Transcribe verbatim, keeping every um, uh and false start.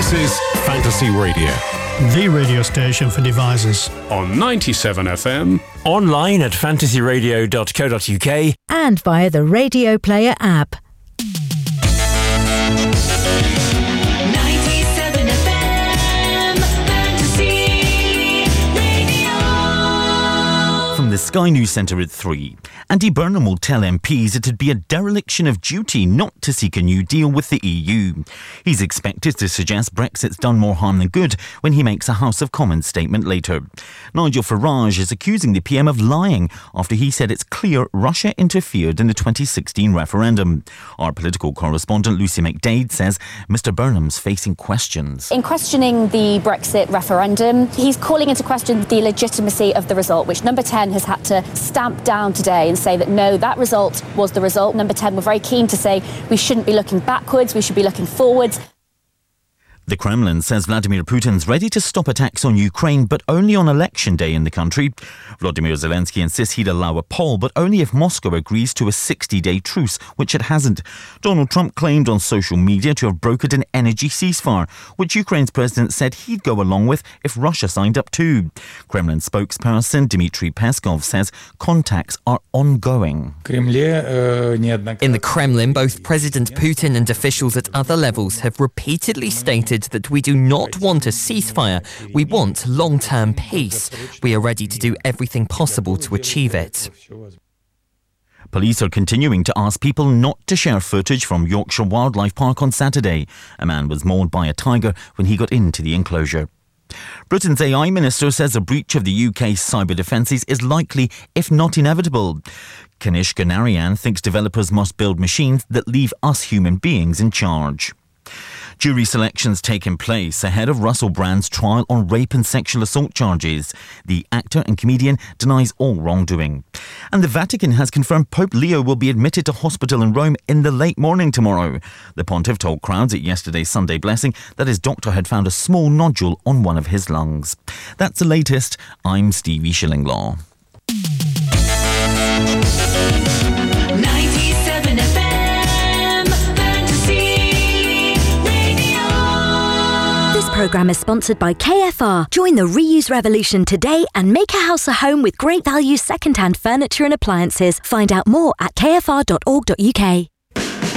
This is Fantasy Radio, the radio station for devices. On ninety-seven F M, online at fantasy radio dot co dot uk, and via the Radio Player app. From the Sky News Centre at three, Andy Burnham will tell M Ps it'd be a dereliction of duty not to seek a new deal with the E U. He's expected to suggest Brexit's done more harm than good when he makes a House of Commons statement later. Nigel Farage is accusing the P M of lying after he said it's clear Russia interfered in the twenty sixteen referendum. Our political correspondent Lucy McDade says Mr Burnham's facing questions. In questioning the Brexit referendum, he's calling into question the legitimacy of the result, which Number ten has had to stamp down today and say that no, that result was the result. Number ten were very keen to say we shouldn't be looking backwards, we should be looking forwards. The Kremlin says Vladimir Putin's ready to stop attacks on Ukraine, but only on election day in the country. Vladimir Zelensky insists he'd allow a poll, but only if Moscow agrees to a sixty-day truce, which it hasn't. Donald Trump claimed on social media to have brokered an energy ceasefire, which Ukraine's president said he'd go along with if Russia signed up too. Kremlin spokesperson Dmitry Peskov says contacts are ongoing. In the Kremlin, both President Putin and officials at other levels have repeatedly stated that we do not want a ceasefire. We want long-term peace. We are ready to do everything possible to achieve it. Police are continuing to ask people not to share footage from Yorkshire Wildlife Park on Saturday. A man was mauled by a tiger when he got into the enclosure. Britain's A I minister says a breach of the U K's cyber defences is likely, if not inevitable. Kanishka Narayan thinks developers must build machines that leave us human beings in charge. Jury selections taking place ahead of Russell Brand's trial on rape and sexual assault charges. The actor and comedian denies all wrongdoing. And the Vatican has confirmed Pope Leo will be admitted to hospital in Rome in the late morning tomorrow. The pontiff told crowds at yesterday's Sunday blessing that his doctor had found a small nodule on one of his lungs. That's the latest. I'm Stevie Shillinglaw. ninety-seven F M. This programme is sponsored by K F R. Join the reuse revolution today and make a house a home with great value second-hand furniture and appliances. Find out more at k f r dot org dot u k.